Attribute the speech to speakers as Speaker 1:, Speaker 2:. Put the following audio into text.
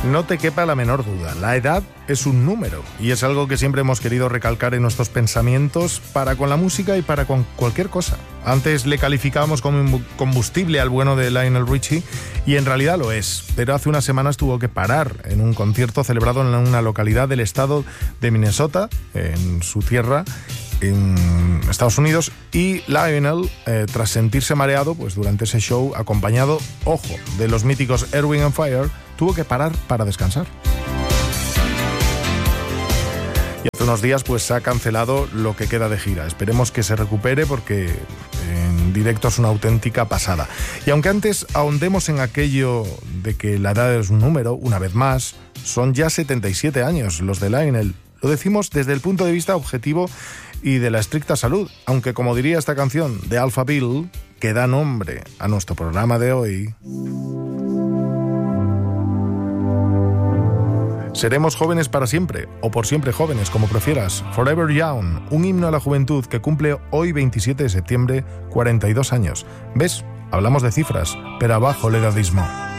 Speaker 1: no te quepa la menor duda, la edad es un número y es algo que siempre hemos querido recalcar en nuestros pensamientos para con la música y para con cualquier cosa. Antes le calificábamos como combustible al bueno de Lionel Richie y en realidad lo es, pero hace unas semanas tuvo que parar en un concierto celebrado en una localidad del estado de Minnesota, en su tierra, en Estados Unidos, y Lionel, tras sentirse mareado, pues durante ese show, acompañado, ojo, de los míticos Earth, Wind and Fire, tuvo que parar para descansar. Y hace unos días pues se ha cancelado lo que queda de gira. Esperemos que se recupere porque en directo es una auténtica pasada. Y aunque antes ahondemos en aquello de que la edad es un número, una vez más, son ya 77 años los de Lionel. Lo decimos desde el punto de vista objetivo y de la estricta salud, aunque como diría esta canción de Alphaville, que da nombre a nuestro programa de hoy, seremos jóvenes para siempre, o por siempre jóvenes, como prefieras. Forever Young, un himno a la juventud que cumple hoy 27 de septiembre 42 años. ¿Ves? Hablamos de cifras, pero abajo el edadismo.